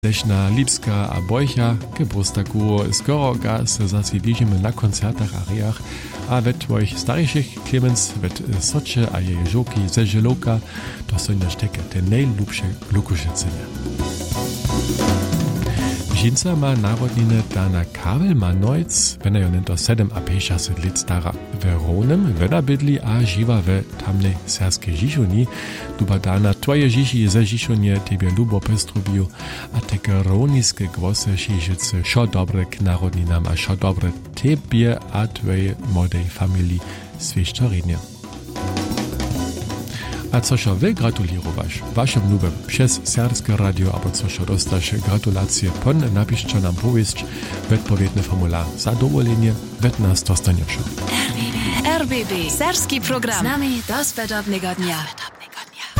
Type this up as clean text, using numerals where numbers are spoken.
Leszna, Lipska a Bojcha, ke Brustaku, skoro ga se zasi widzimy na koncertach a riach, a we twoich starszych Clemens, wet Socze a jej żoki ze Żeloka, to są jeszcze te najlubsze Lukuszycyny. Žinca ma narodniny Dana Kabel ma nojc, wenn jo nento 7,50 lat stara. Weronem, wena bydli a živa ve tamnej serskiej Žišuni, duba Dana twoje Žiši ze Žišunie tebie lubo pestrubiju, a teke roniske głosy Žižice, šo dobre k narodninam, a šo dobre tebie a twojej młodej familii svištorinje. A cożo wy gratulirowasz waszym nubem przez Serbskie Radio, albo cożo dostasz gratulacje pon, napiszcie nam powieść w odpowiedni formular. Zadowolenie, wet nas dostaniesz. RBB. Serbski program. Z nami do zbędobnego dnia.